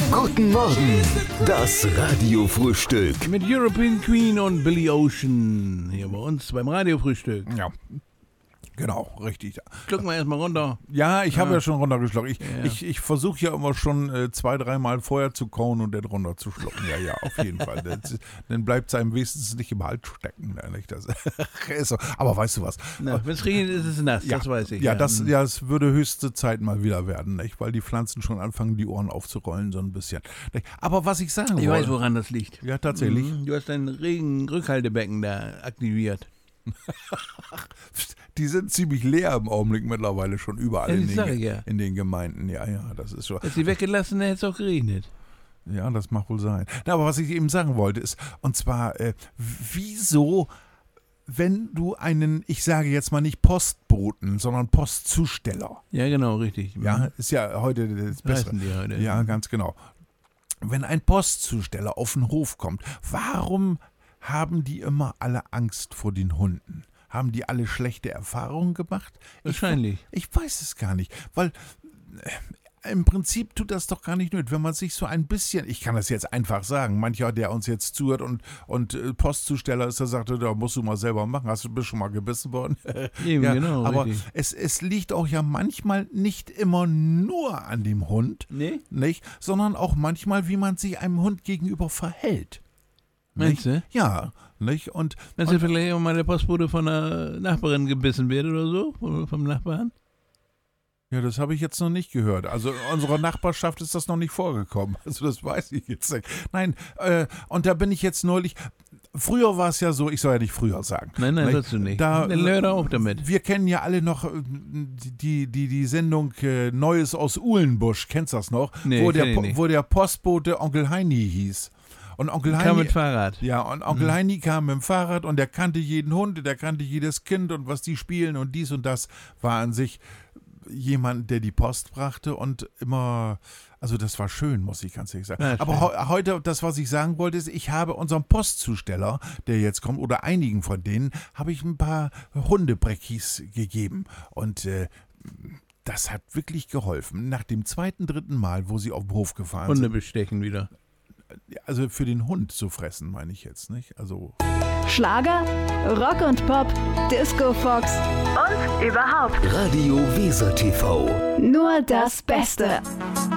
Guten Morgen, das Radiofrühstück. Mit European Queen und Billy Ocean hier bei uns beim Radiofrühstück. Ja, genau, richtig. Schlucken wir erstmal runter. Ja, ich habe ja schon runtergeschluckt. Ja. Ich versuche ja immer schon 2-3 Mal vorher zu kauen und dann runterzuschlucken. Ja, auf jeden Fall. Dann bleibt es einem wenigstens nicht im Hals stecken. Nicht? Das ist so. Aber weißt du was? Wenn es regnet, ist es nass, Ja, das weiß ich. Ja, das würde höchste Zeit mal wieder werden, nicht? Weil die Pflanzen schon anfangen, die Ohren aufzurollen, so ein bisschen. Nicht? Aber was ich sagen Ich wollte... weiß, woran das liegt. Ja, tatsächlich. Du hast dein Regenrückhaltebecken da aktiviert. Die sind ziemlich leer im Augenblick mittlerweile schon überall Ja, in den Gemeinden. Ja, das ist schon... Hättest du die weggelassen, dann hätte es auch geregnet. Ja, das mag wohl sein. Na, aber was ich eben sagen wollte ist, und zwar, wieso, wenn du einen, ich sage jetzt mal nicht Postboten, sondern Postzusteller, Ja, genau, richtig. ja, ist ja heute das Beste. Heißen die heute. Ja, ganz genau. Wenn ein Postzusteller auf den Hof kommt, warum haben die immer alle Angst vor den Hunden? Haben die alle schlechte Erfahrungen gemacht? Wahrscheinlich. Ich weiß es gar nicht, weil im Prinzip tut das doch gar nicht nötig, wenn man sich so ein bisschen, ich kann das jetzt einfach sagen, mancher, der uns jetzt zuhört und Postzusteller ist, der sagte, da musst du mal selber machen, bist schon mal gebissen worden? Eben, Ja, genau, aber richtig. es liegt auch ja manchmal nicht immer nur an dem Hund, Nee? nicht, sondern auch manchmal, wie man sich einem Hund gegenüber verhält. Meinst du? Ja, nicht? Und Dass du vielleicht auch mal der Postbote von einer Nachbarin gebissen wird oder so? Oder vom Nachbarn? ja, das habe ich jetzt noch nicht gehört. Also in unserer Nachbarschaft ist das noch nicht vorgekommen. Also das weiß ich jetzt nicht. Nein, und da bin ich jetzt neulich... Früher war es ja so, ich soll ja nicht früher sagen. Nein, sollst du nicht. Da, Dann hör doch auf damit. Wir kennen ja alle noch die Sendung Neues aus Uhlenbusch. Kennst du das noch? Nee, kenn ich nicht. Wo der Postbote Onkel Heini hieß. Und Onkel Kam Heini, mit Fahrrad. ja, und Onkel Heini kam mit dem Fahrrad und der kannte jeden Hund, der kannte jedes Kind und was die spielen und dies und das war an sich jemand, der die Post brachte und immer, also das war schön, muss ich ganz ehrlich sagen. Ja, aber heute, das, was ich sagen wollte, ist, ich habe unserem Postzusteller, der jetzt kommt, oder einigen von denen, habe ich ein paar Hundebreckis gegeben und das hat wirklich geholfen. Nach dem 2., 3. Mal, wo sie auf den Hof gefahren Hunde sind, bestechen wieder. also für den Hund zu fressen, meine ich jetzt, nicht? Also Schlager, Rock und Pop, Disco Fox und überhaupt Radio Weser TV. nur das Beste.